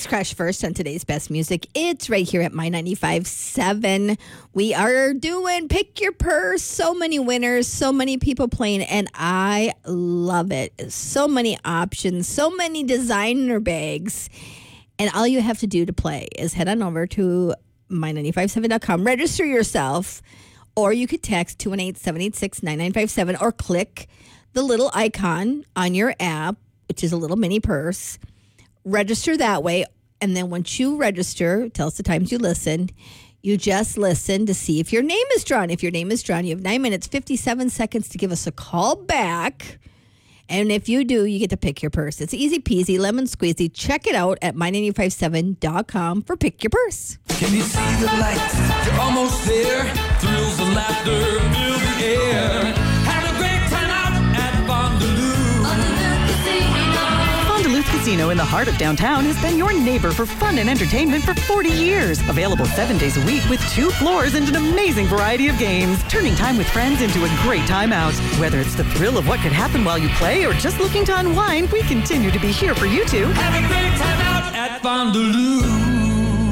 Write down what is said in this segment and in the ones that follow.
Crash First on today's best music. It's right here at My 95.7. We are doing Pick Your Purse. So many winners, so many people playing, and I love it. So many options, so many designer bags. And all you have to do to play is head on over to my957.com, register yourself, or you could text 218-786-9957 or click the little icon on your app, which is a little mini purse. Register that way, and then once you register, tell us the times you listen. You just listen to see if your name is drawn. If your name is drawn, you have 9 minutes, 57 seconds to give us a call back. And if you do, you get to pick your purse. It's easy peasy, lemon squeezy. Check it out at my957.com for Pick Your Purse. Can you see the lights? You're almost there. Thrills and laughter fill the air. Have a great time out at Fondaloo. Duluth Casino in the heart of downtown has been your neighbor for fun and entertainment for 40 years. Available 7 days a week with 2 floors and an amazing variety of games. Turning time with friends into a great time out. Whether it's the thrill of what could happen while you play or just looking to unwind, we continue to be here for you two. Have a great time out at Fondaloo.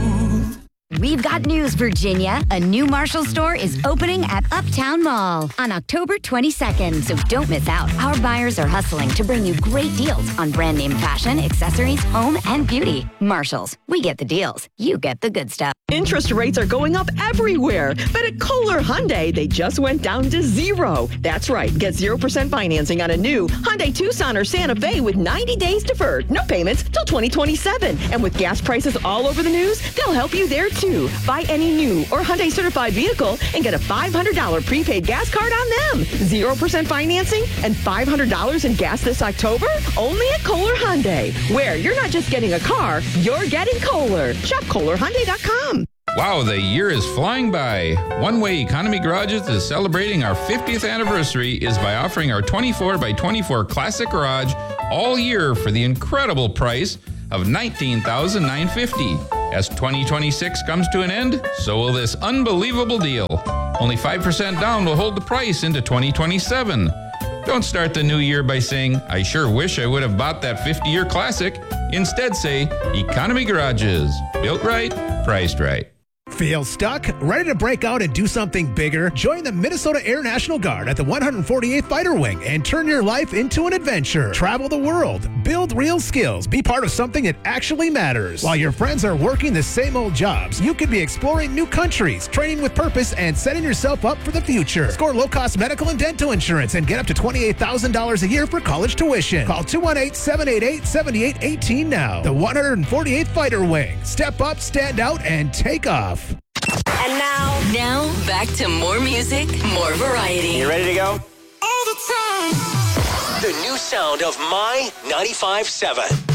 We've got news, Virginia. A new Marshall store is opening at Uptown Mall on October 22nd, so don't miss out. Our buyers are hustling to bring you great deals on brand name fashion, accessories, home, and beauty. Marshalls, we get the deals. You get the good stuff. Interest rates are going up everywhere, but at Kohler Hyundai, they just went down to 0. That's right. Get 0% financing on a new Hyundai Tucson or Santa Fe with 90 days deferred. No payments till 2027. And with gas prices all over the news, they'll help you there too. Buy any new or Hyundai certified vehicle and get a $500 prepaid gas card on them. 0% financing and $500 in gas this October? Only at Kohler Hyundai, where you're not just getting a car, you're getting Kohler. Shop KohlerHyundai.com. Wow, the year is flying by. One way Economy Garages is celebrating our 50th anniversary is by offering our 24x24 Classic Garage all year for the incredible price of $19,950. As 2026 comes to an end, so will this unbelievable deal. Only 5% down will hold the price into 2027. Don't start the new year by saying, I sure wish I would have bought that 50-year classic. Instead say, Economy Garages. Built right, priced right. Feel stuck? Ready to break out and do something bigger? Join the Minnesota Air National Guard at the 148th Fighter Wing and turn your life into an adventure. Travel the world, build real skills, be part of something that actually matters. While your friends are working the same old jobs, you could be exploring new countries, training with purpose, and setting yourself up for the future. Score low-cost medical and dental insurance and get up to $28,000 a year for college tuition. Call 218-788-7818 now. The 148th Fighter Wing. Step up, stand out, and take off. And now back to more music, more variety. You ready to go? All the time. The new sound of My 95.7.